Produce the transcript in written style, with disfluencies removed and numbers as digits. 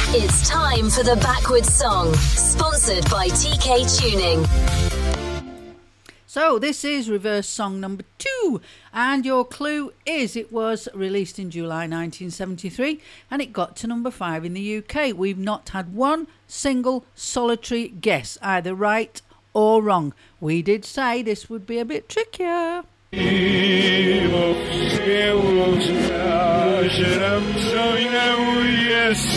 It's time for the Backwards Song, sponsored by TK Tuning. So this is reverse song number 2, and your clue is it was released in July 1973 and it got to number 5 in the UK. We've not had one single solitary guess, either right or wrong. We did say this would be a bit trickier. Yes.